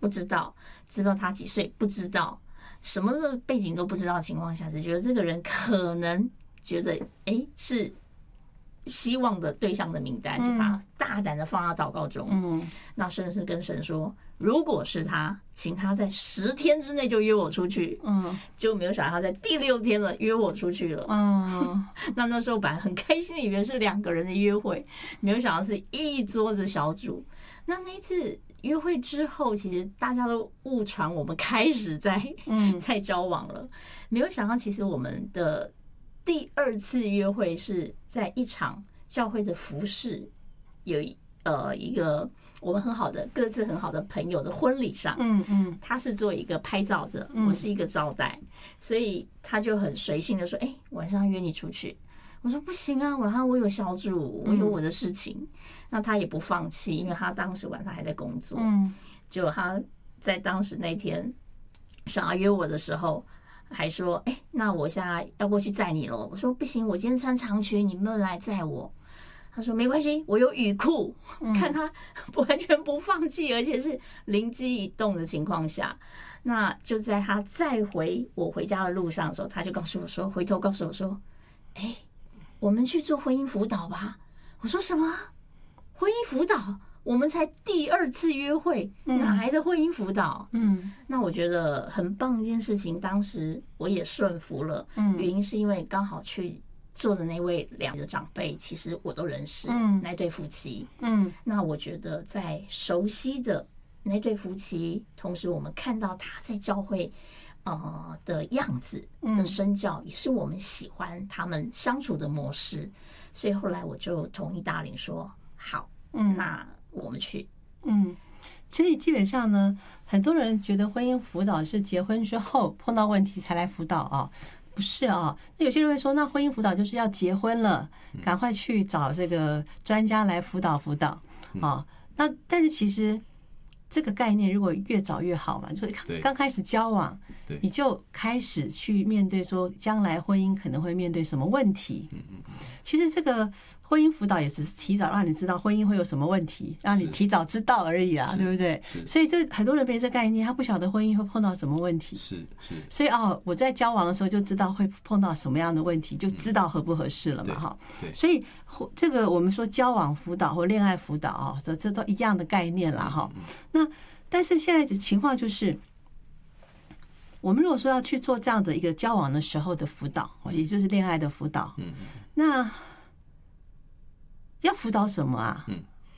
不知道，知道他几岁不知道，什么的背景都不知道的情况下，只觉得这个人可能觉得是希望的对象的名单，就把他大胆的放到祷告中。那甚至跟神说，如果是他，请他在10天之内就约我出去。结果没有想到他在第6天了约我出去了。那时候本来很开心，以为是2个人的约会，没有想到是一桌子小组。那一次约会之后，其实大家都误传我们开始在交往了，没有想到其实我们的第2次约会是在一场教会的服事，有一个我们各自很好的朋友的婚礼上。他是做一个拍照者，我是一个招待，所以他就很随性的说，晚上约你出去。我说不行啊，晚上我有小组，我有我的事情。那他也不放弃，因为他当时晚上还在工作。结果他在当时那天想要约我的时候，还说那我现在要过去载你了。我说不行，我今天穿长裙，你们来载我。他说没关系，我有雨裤。看他完全不放弃，而且是灵机一动的情况下，那就在他载我回家的路上的时候，他就回头告诉我说，我们去做婚姻辅导吧。我说什么婚姻辅导？我们才第2次约会，哪来的婚姻辅导？那我觉得很棒一件事情，当时我也顺服了。原因是因为刚好去做的那位2个长辈，其实我都认识。那对夫妻。那我觉得在熟悉的那对夫妻，同时我们看到他在教会的样子的身教，也是我们喜欢他们相处的模式。所以后来我就同意大林说好，那我们去。 所以基本上呢，很多人觉得婚姻辅导是结婚之后碰到问题才来辅导啊，不是啊。那有些人会说，那婚姻辅导就是要结婚了，赶快去找这个专家来辅导啊。那但是其实这个概念如果越早越好嘛，就是刚开始交往，你就开始去面对说将来婚姻可能会面对什么问题。其实这个婚姻辅导也只是提早让你知道婚姻会有什么问题，让你提早知道而已啦，对不对？所以这很多人没这概念，他不晓得婚姻会碰到什么问题。所以我在交往的时候就知道会碰到什么样的问题，就知道合不合适了嘛，哈。所以这个我们说交往辅导或恋爱辅导这都一样的概念啦，哈。那但是现在的情况就是，我们如果说要去做这样的一个交往的时候的辅导，也就是恋爱的辅导，那要辅导什么啊？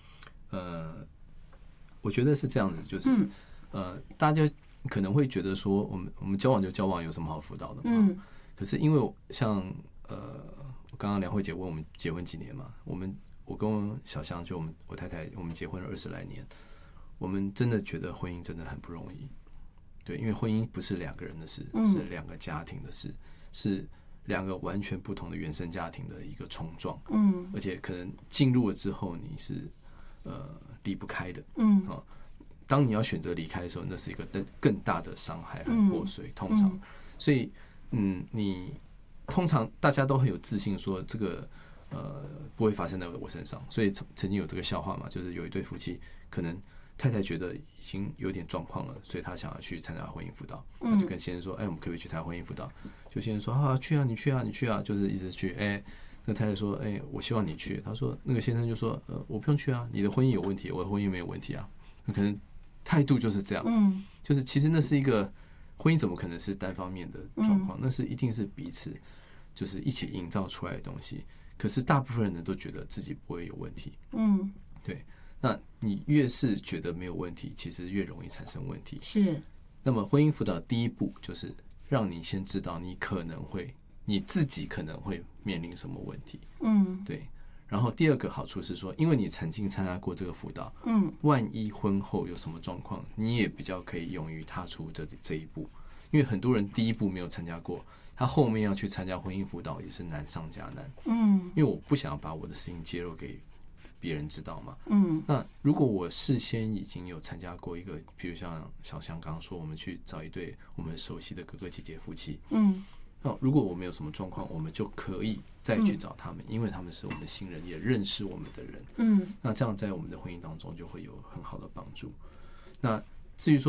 我觉得是这样子，就是大家可能会觉得说，我们交往就交往，有什么好辅导的嘛？可是因为像刚刚梁慧姐问我们结婚几年嘛，我跟小香就我太太，我们结婚了20来年，我们真的觉得婚姻真的很不容易。对，因为婚姻不是2个人的事，是2个家庭的事，是2个完全不同的原生家庭的一个冲撞。而且可能进入了之后，你是离不开的。当你要选择离开的时候，那是一个更大的伤害和破碎。通常，所以你通常大家都很有自信，说这个不会发生在我身上。所以曾经有这个笑话嘛，就是有一对夫妻可能。太太觉得已经有点状况了，所以她想要去参加婚姻辅导。她就跟先生说：“我们可不可以去参加婚姻辅导？”就先生说：“去啊，你去啊，你去啊。”就是一直去。那太太说：“我希望你去。”他说：“那个先生就说：我不用去啊，你的婚姻有问题，我的婚姻没有问题啊。”那可能态度就是这样。就是其实那是一个婚姻，怎么可能是单方面的状况？那是一定是彼此就是一起营造出来的东西。可是大部分人都觉得自己不会有问题。对。那你越是觉得没有问题，其实越容易产生问题。 是。 那么婚姻辅导第一步就是让你先知道你自己可能会面临什么问题。对。然后第2个好处是说，因为你曾经参加过这个辅导，万一婚后有什么状况，你也比较可以勇于踏出这一步。因为很多人第一步没有参加过，他后面要去参加婚姻辅导也是难上加难。因为我不想把我的事情揭露给别人知道嘛。那如果我事先已经有参加过一个，比如像小香刚刚说，我们去找一对我们熟悉的哥哥姐姐夫妻。那如果我们有什么状况，我们就可以再去找他们，因为他们是我们的新人，也认识我们的人。那这样在我们的婚姻当中就会有很好的帮助。那至于说